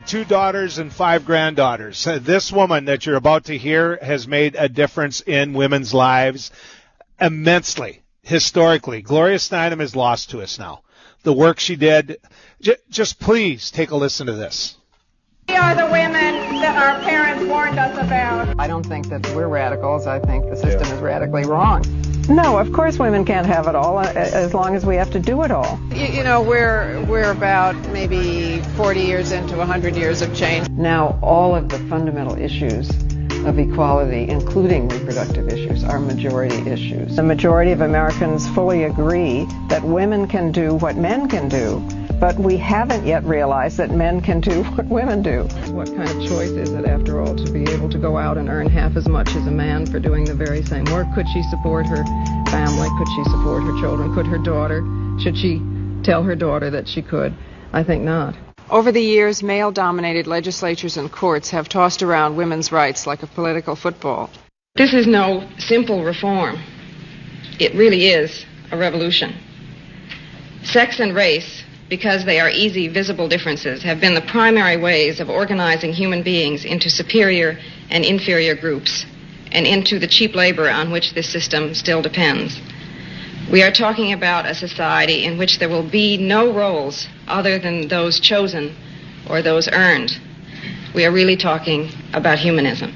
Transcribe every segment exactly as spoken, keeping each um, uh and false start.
two daughters and five granddaughters. Uh, this woman that you're about to hear has made a difference in women's lives immensely, historically. Gloria Steinem is lost to us now. The work she did, j- just please take a listen to this. We are the women that our parents warned us about. I don't think that we're radicals. I think the system yeah. is radically wrong. No, of course women can't have it all, as long as we have to do it all. You, you know, we're we're about maybe forty years into one hundred years of change. Now, all of the fundamental issues of equality, including reproductive issues, are majority issues. The majority of Americans fully agree that women can do what men can do, but we haven't yet realized that men can do what women do. What kind of choice is it, after all, to be able to go out and earn half as much as a man for doing the very same work? Could she support her family? Could she support her children? Could her daughter? Should she tell her daughter that she could? I think not. Over the years, male-dominated legislatures and courts have tossed around women's rights like a political football. This is no simple reform. It really is a revolution. Sex and race, because they are easy, visible differences, have been the primary ways of organizing human beings into superior and inferior groups, and into the cheap labor on which this system still depends. We are talking about a society in which there will be no roles other than those chosen or those earned. We are really talking about humanism.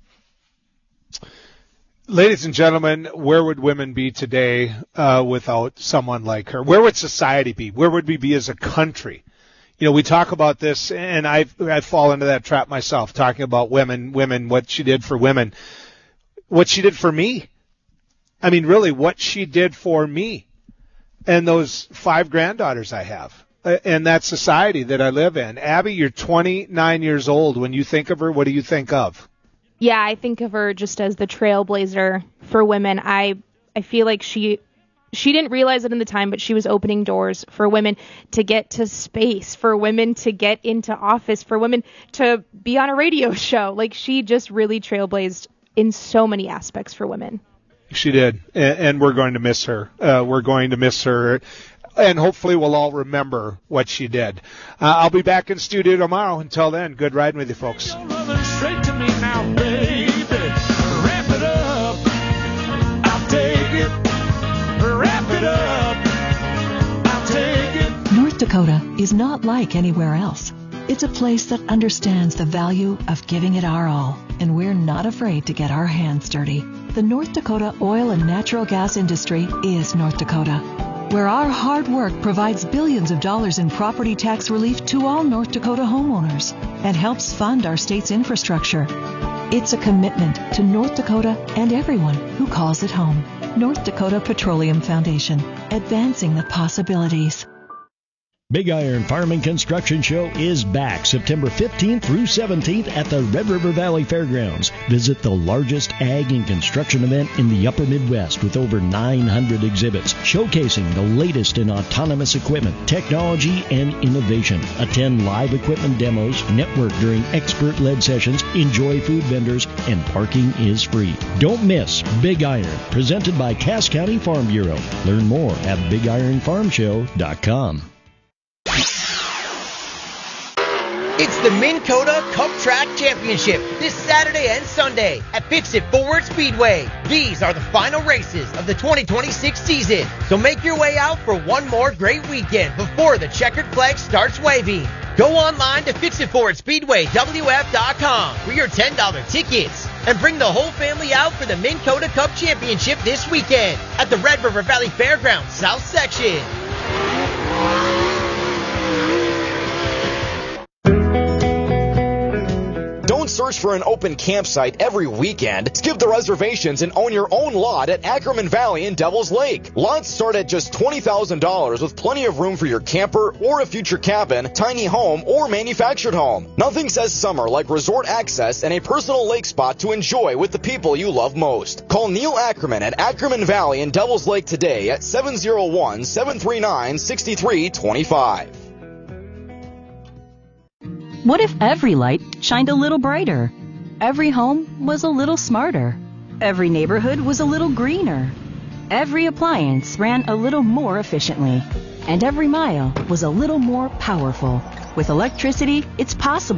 Ladies and gentlemen, where would women be today uh, without someone like her? Where would society be? Where would we be as a country? You know, we talk about this, and I I fall into that trap myself, talking about women, women, what she did for women, what she did for me. I mean, really, what she did for me and those five granddaughters I have uh, and that society that I live in. Abby, you're twenty-nine years old. When you think of her, what do you think of? Yeah, I think of her just as the trailblazer for women. I I feel like she she didn't realize it in the time, but she was opening doors for women to get to space, for women to get into office, for women to be on a radio show. Like, she just really trailblazed in so many aspects for women. She did, and, and we're going to miss her. Uh, we're going to miss her, and hopefully we'll all remember what she did. Uh, I'll be back in studio tomorrow. Until then, good riding with you, folks. Straight to me now, baby. Wrap it up. I'll take it. Wrap it up. I'll take it. North Dakota is not like anywhere else. It's a place that understands the value of giving it our all, and we're not afraid to get our hands dirty. The North Dakota oil and natural gas industry is North Dakota, where our hard work provides billions of dollars in property tax relief to all North Dakota homeowners and helps fund our state's infrastructure. It's a commitment to North Dakota and everyone who calls it home. North Dakota Petroleum Foundation, advancing the possibilities. Big Iron Farm and Construction Show is back September fifteenth through seventeenth at the Red River Valley Fairgrounds. Visit the largest ag and construction event in the upper Midwest with over nine hundred exhibits showcasing the latest in autonomous equipment, technology, and innovation. Attend live equipment demos, network during expert-led sessions, enjoy food vendors, and parking is free. Don't miss Big Iron, presented by Cass County Farm Bureau. Learn more at big iron farm show dot com. It's the Minn Kota Cup Track Championship this Saturday and Sunday at Fix-It Forward Speedway. These are the final races of the twenty twenty-six season, so make your way out for one more great weekend before the checkered flag starts waving. Go online to fix it forward speedway w f dot com for your ten dollars tickets and bring the whole family out for the Minn Kota Cup Championship this weekend at the Red River Valley Fairgrounds South Section. Don't search for an open campsite every weekend. Skip the reservations and own your own lot at Ackerman Valley in Devil's Lake. Lots start at just twenty thousand dollars with plenty of room for your camper or a future cabin, tiny home, or manufactured home. Nothing says summer like resort access and a personal lake spot to enjoy with the people you love most. Call Neil Ackerman at Ackerman Valley in Devil's Lake today at seven oh one, seven three nine, six three two five. What if every light shined a little brighter? Every home was a little smarter. Every neighborhood was a little greener. Every appliance ran a little more efficiently. And every mile was a little more powerful. With electricity, it's possible